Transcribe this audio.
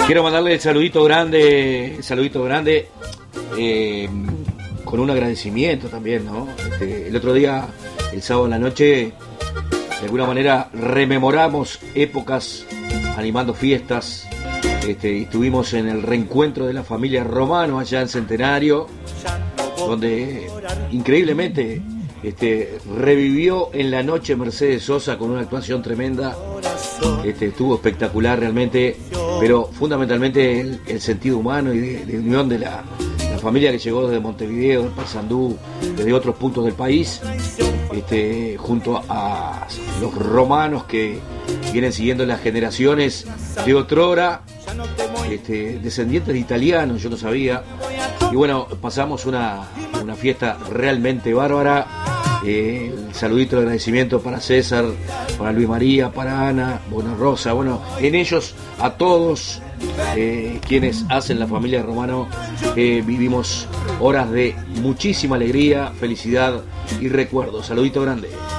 Quiero mandarle el saludito grande, con un agradecimiento también, ¿no? El otro día, el sábado en la noche, de alguna manera rememoramos épocas animando fiestas. Estuvimos en el reencuentro de la familia Romano allá en Centenario, donde increíblemente revivió en la noche Mercedes Sosa con una actuación tremenda. Estuvo espectacular realmente, pero fundamentalmente el sentido humano y de unión de la familia que llegó desde Montevideo, de Paysandú, desde otros puntos del país, junto a los romanos que vienen siguiendo las generaciones de otrora, descendientes de italianos, yo no sabía. Y bueno, pasamos una fiesta realmente bárbara. El saludito de agradecimiento para César, para Luis María, para Ana, bueno, Rosa, bueno, en ellos a todos quienes hacen la familia Romano. Vivimos horas de muchísima alegría, felicidad y recuerdo. Saludito grande.